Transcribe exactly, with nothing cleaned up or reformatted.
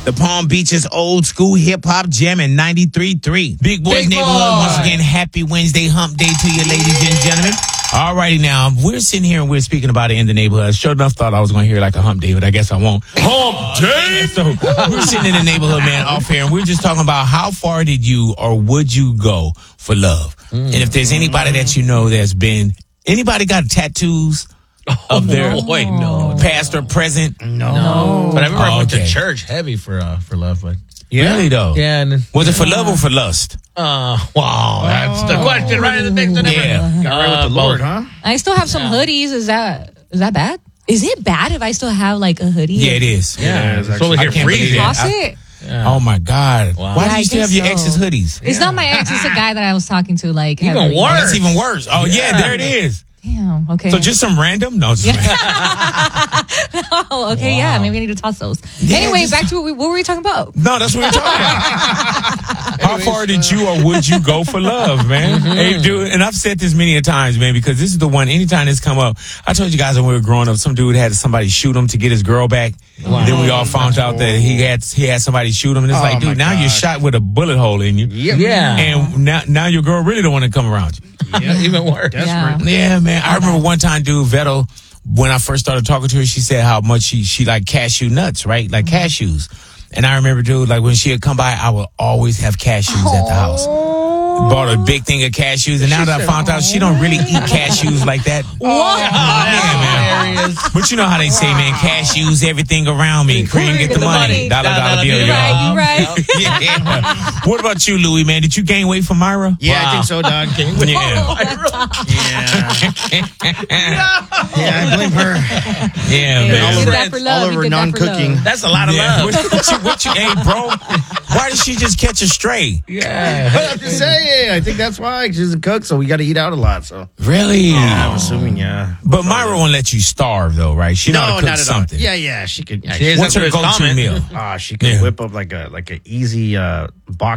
The Palm Beach's old school hip hop jam in ninety-three point three. Big Boys Big Neighborhood. Boy. Once again, happy Wednesday hump day to you, ladies and gentlemen. Alrighty now, we're sitting here and we're speaking about it in the neighborhood. Sure enough, thought I was going to hear like a hump day, but I guess I won't. Hump day! So we're sitting in the neighborhood, man, off here, and we're just talking about how far did you or would you go for love? Mm. And if there's anybody that you know that's been, anybody got tattoos of their oh, boy, no. past or present? No. no. But I remember oh, I went okay. to church heavy for uh, for love, but yeah. Really though? Yeah. And, was it for love or for lust? Uh, wow, that's the question right in the mix. Yeah. Got right with the Lord, huh? I still have some yeah. hoodies. Is that is that bad? Is it bad if I still have like a hoodie? Yeah, it is. Yeah, it is. So I can't believe Toss that. it? Yeah. Oh my God! Wow. Why yeah, do you I still have your so. ex's hoodies? It's yeah. not my ex. It's a guy that I was talking to. Like even heavily. worse. Oh, that's even worse. Oh yeah, yeah there it is. Damn. Okay. So just some random? No. Just oh, okay. Wow. Yeah. Maybe I need to toss those. Yeah, anyway, just, back to what, we, what were we talking about? No, that's what we're talking about. How far did you or would you go for love, man? Mm-hmm. Hey, dude, and I've said this many a times, man, because this is the one. Anytime this come up, I told you guys when we were growing up, some dude had somebody shoot him to get his girl back. Wow. Then we all found out that he had he had somebody shoot him, and it's oh like, dude, now God. You're shot with a bullet hole in you. Yep. Yeah. And now now your girl really don't want to come around you. Yeah, even worse. Yeah. yeah, man. I remember one time, dude, Vettel, when I first started talking to her, she said how much she she like cashew nuts, right? Like mm-hmm. cashews. And I remember, dude, like when she would come by, I would always have cashews oh. at the house. Bought a big thing of cashews, and now that I found out she don't really eat cashews like that. What? Yeah, man. But you know how they say, man, cashews, everything around me. Cream, get the money. Dollar, dollar bill, y'all. Right, right. Yeah. What about you, Louis, man? Did you gain weight from Myra? Yeah, wow. I think so, dog. Yeah. yeah. Yeah, I blame her. Yeah, hey, man. You did that for love. All of her non-cooking. That's a lot of yeah. love. What, what you, what you, hey, bro, why did she just catch a stray? Yeah. But I'm just saying, I think that's why. She's a cook, so we got to eat out a lot. So Really? Yeah, I'm assuming, yeah. But Myra won't let you starve, though, right? She know no, how to cook not at something. all. Yeah, yeah, she could. Yeah, she What's her go-to meal? Ah, uh, she could yeah. whip up like a like an easy uh, box